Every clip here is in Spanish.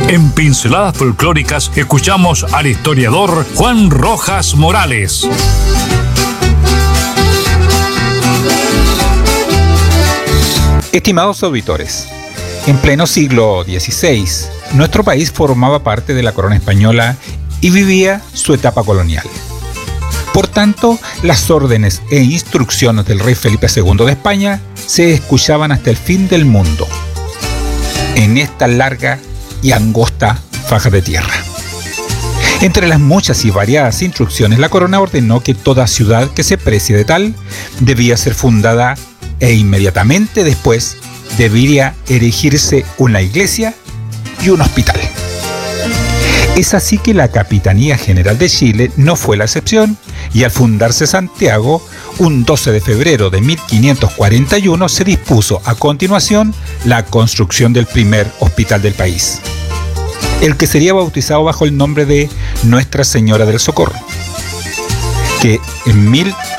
En Pinceladas Folclóricas escuchamos al historiador Juan Rojas Morales. Estimados auditores, en pleno siglo XVI, nuestro país formaba parte de la corona española y vivía su etapa colonial. Por tanto, las órdenes e instrucciones del rey Felipe II de España se escuchaban hasta el fin del mundo, en esta larga y angosta faja de tierra. Entre las muchas y variadas instrucciones, la corona ordenó que toda ciudad que se precie de tal debía ser fundada e inmediatamente después debería erigirse una iglesia y un hospital. Es así que la Capitanía General de Chile no fue la excepción, y al fundarse Santiago, un 12 de febrero de 1541, se dispuso a continuación la construcción del primer hospital del país, el que sería bautizado bajo el nombre de Nuestra Señora del Socorro, que en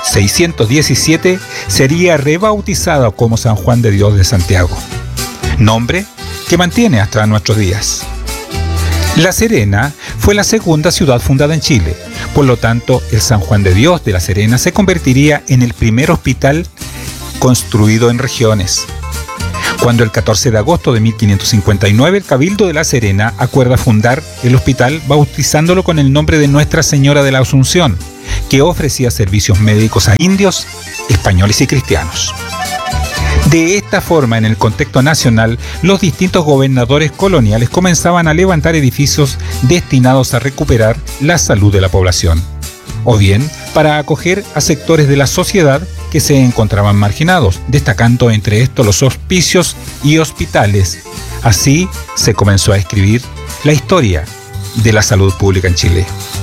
1617 sería rebautizado como San Juan de Dios de Santiago, nombre que mantiene hasta nuestros días. La Serena fue la segunda ciudad fundada en Chile, por lo tanto el San Juan de Dios de La Serena se convertiría en el primer hospital construido en regiones, cuando el 14 de agosto de 1559 el Cabildo de La Serena acuerda fundar el hospital bautizándolo con el nombre de Nuestra Señora de la Asunción, que ofrecía servicios médicos a indios, españoles y cristianos. De esta forma, en el contexto nacional, los distintos gobernadores coloniales comenzaban a levantar edificios destinados a recuperar la salud de la población, o bien para acoger a sectores de la sociedad que se encontraban marginados, destacando entre estos los hospicios y hospitales. Así se comenzó a escribir la historia de la salud pública en Chile.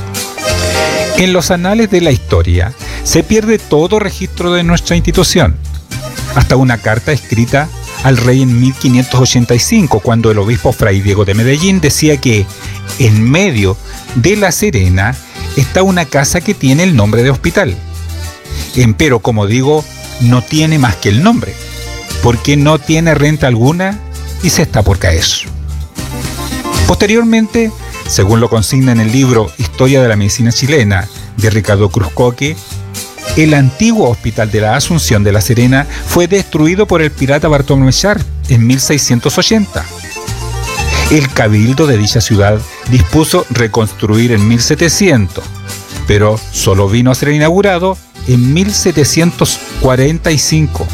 En los anales de la historia se pierde todo registro de nuestra institución, hasta una carta escrita al rey en 1585, cuando el obispo Fray Diego de Medellín decía que en medio de La Serena está una casa que tiene el nombre de hospital. Empero, como digo, no tiene más que el nombre, porque no tiene renta alguna y se está por caer. Posteriormente, según lo consigna en el libro Historia de la Medicina Chilena de Ricardo Cruzcoque, el antiguo Hospital de la Asunción de La Serena fue destruido por el pirata Bartolomé Sharp en 1680. El cabildo de dicha ciudad dispuso reconstruir en 1700, pero solo vino a ser inaugurado en 1745,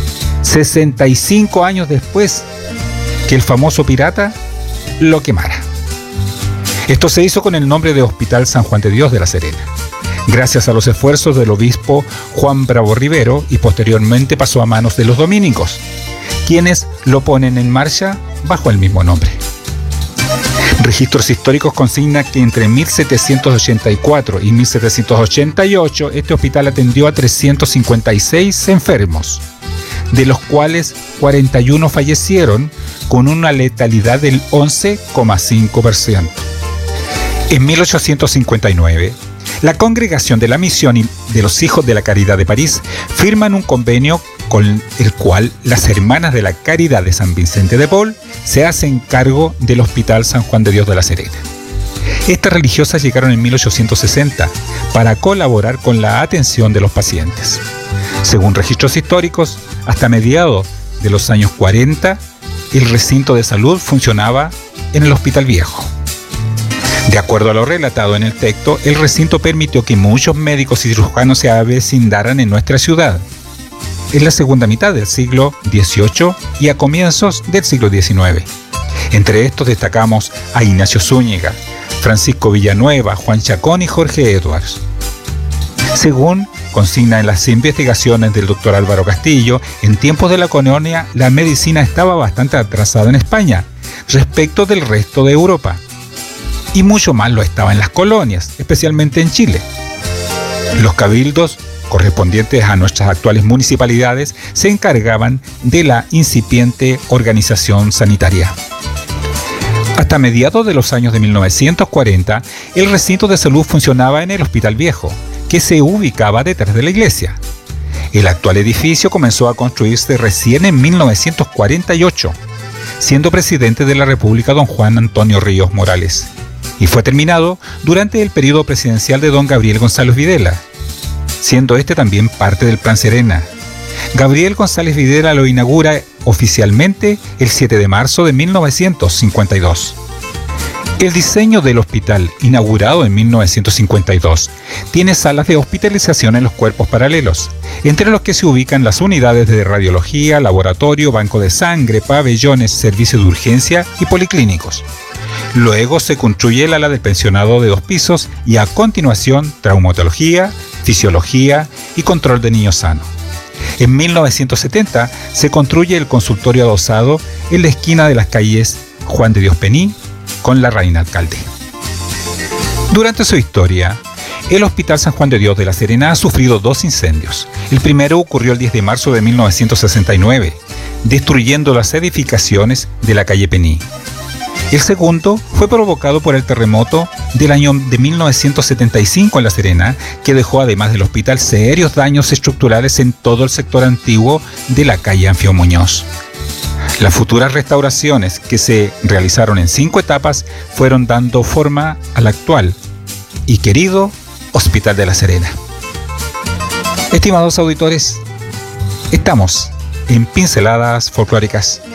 65 años después que el famoso pirata lo quemara. Esto se hizo con el nombre de Hospital San Juan de Dios de La Serena, gracias a los esfuerzos del obispo Juan Bravo Rivero, y posteriormente pasó a manos de los dominicos, quienes lo ponen en marcha bajo el mismo nombre. Registros históricos consignan que entre 1784 y 1788 este hospital atendió a 356 enfermos, de los cuales 41 fallecieron con una letalidad del 11,5%. En 1859, la Congregación de la Misión y de los Hijos de la Caridad de París firman un convenio con el cual las Hermanas de la Caridad de San Vicente de Paul se hacen cargo del Hospital San Juan de Dios de La Serena. Estas religiosas llegaron en 1860 para colaborar con la atención de los pacientes. Según registros históricos, hasta mediados de los años 40, el recinto de salud funcionaba en el Hospital Viejo. De acuerdo a lo relatado en el texto, el recinto permitió que muchos médicos y cirujanos se avecindaran en nuestra ciudad en la segunda mitad del siglo XVIII y a comienzos del siglo XIX. Entre estos destacamos a Ignacio Zúñiga, Francisco Villanueva, Juan Chacón y Jorge Edwards. Según consigna en las investigaciones del doctor Álvaro Castillo, en tiempos de la colonia la medicina estaba bastante atrasada en España respecto del resto de Europa, y mucho más lo estaba en las colonias, especialmente en Chile. Los cabildos correspondientes a nuestras actuales municipalidades se encargaban de la incipiente organización sanitaria. Hasta mediados de los años de 1940, el recinto de salud funcionaba en el Hospital Viejo, que se ubicaba detrás de la iglesia. El actual edificio comenzó a construirse recién en 1948 siendo presidente de la República don Juan Antonio Ríos Morales, y fue terminado durante el periodo presidencial de don Gabriel González Videla, siendo este también parte del Plan Serena. Gabriel González Videla lo inaugura oficialmente el 7 de marzo de 1952. El diseño del hospital, inaugurado en 1952, tiene salas de hospitalización en los cuerpos paralelos, entre los que se ubican las unidades de radiología, laboratorio, banco de sangre, pabellones, servicios de urgencia y policlínicos. Luego se construye el ala del pensionado de 2 pisos y a continuación traumatología, fisiología y control de niños sanos. En 1970 se construye el consultorio adosado en la esquina de las calles Juan de Dios Pení con la Reina Alcalde. Durante su historia, el Hospital San Juan de Dios de La Serena ha sufrido 2 incendios. El primero ocurrió el 10 de marzo de 1969, destruyendo las edificaciones de la calle Pení. El segundo fue provocado por el terremoto del año de 1975 en La Serena, que dejó además del hospital serios daños estructurales en todo el sector antiguo de la calle Anfío Muñoz. Las futuras restauraciones, que se realizaron en 5 etapas, fueron dando forma al actual y querido Hospital de La Serena. Estimados auditores, estamos en Pinceladas Folclóricas.